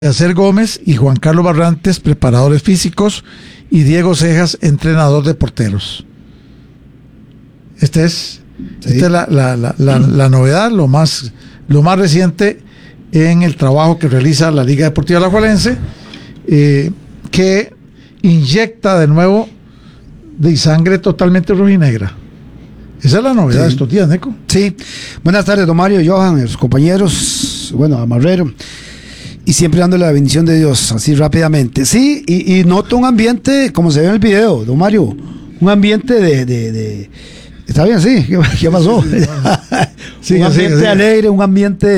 Yacer Gómez y Juan Carlos Barrantes, preparadores físicos, y Diego Cejas, entrenador de porteros. Esta es la novedad, lo más reciente en el trabajo que realiza la Liga Deportiva Alajuelense, que inyecta de nuevo de sangre totalmente rojinegra. Esa es la novedad de estos días, Neco. Sí. Buenas tardes, don Mario, Johan, los compañeros, a Marrero. Y siempre dándole la bendición de Dios, así rápidamente. Sí, y noto un ambiente, como se ve en el video, don Mario, un ambiente de ¿está bien? Sí, ¿qué pasó? Sí, un ambiente alegre, un ambiente